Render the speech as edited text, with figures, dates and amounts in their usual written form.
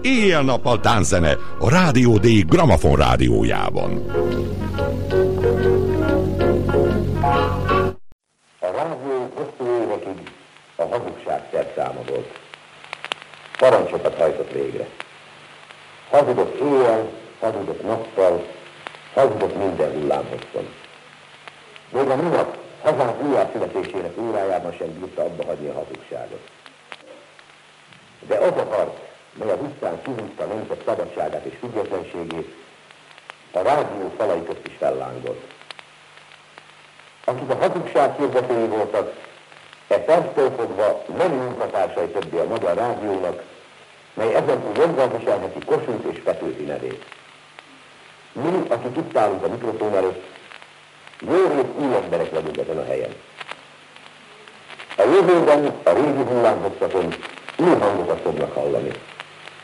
éjjel-nappal tánczene a Rádió D Gramafon rádiójában. A rádió hosszú évekig a hazugság szerszáma volt. Parancsokat hajtott végre. Hazudott éjjel, hazudott nappal, hazudott minden hullámhosszon. Még a minap hazánk újjászületésének órájában sem bírta abba hagyni a hazugságot. De az a harc, mely az utcán kihúzta a nemzet szabadságát és függetlenségét, a rádió falai közt is fellángolt. Akik a hazugság hirdetői voltak, e perctől fogva nem munkatársai többé a Magyar Rádiónak, mely ezentúl joggal viselheti Kossuth és Petőfi nevét. Mi, akik itt állunk a mikrofon előtt, jó rét új emberek vagyunk ezen a helyen. A jövőben a régi hullámhosszakon új hangokat fognak hallani.